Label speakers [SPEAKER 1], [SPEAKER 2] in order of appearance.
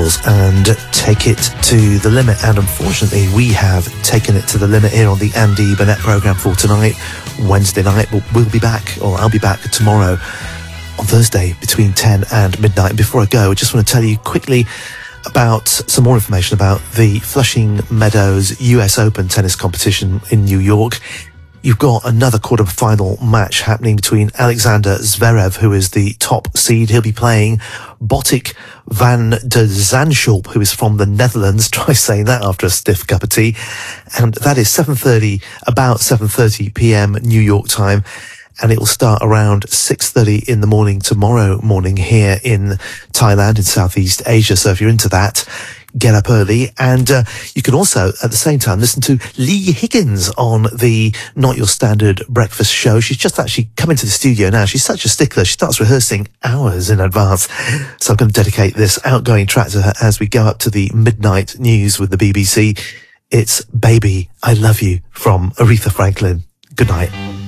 [SPEAKER 1] yours and take it to the limit. And unfortunately, we have taken it to the limit here on the Andy Burnett programme for tonight, Wednesday night. We'll be back, or I'll be back tomorrow on Thursday between 10 and midnight. And before I go, I just want to tell you quickly about some more information about the Flushing Meadows US Open tennis competition in New York. You've got another quarter-final match happening between Alexander Zverev, who is the top seed. He'll be playing Botic van de Zandschulp, who is from the Netherlands. Try saying that after a stiff cup of tea. And that is about 7:30 p.m. New York time. And it will start around 6:30 in the morning tomorrow morning here in Thailand, in Southeast Asia. So if you're into that, get up early. And you can also, at the same time, listen to Lee Higgins on the Not Your Standard Breakfast show. She's just actually come into the studio now. She's such a stickler. She starts rehearsing hours in advance. So I'm going to dedicate this outgoing track to her as we go up to the midnight news with the BBC. It's Baby, I Love You from Aretha Franklin. Good night.